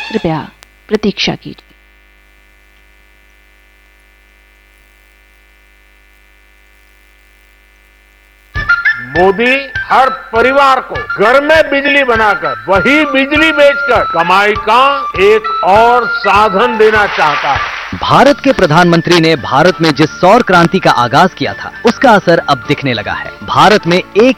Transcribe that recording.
कृपया प्रतीक्षा कीजिए। मोदी हर परिवार को घर में बिजली बनाकर वही बिजली बेचकर कमाई का एक और साधन देना चाहता है। भारत के प्रधानमंत्री ने भारत में जिस सौर क्रांति का आगाज किया था, उसका असर अब दिखने लगा है। भारत में 1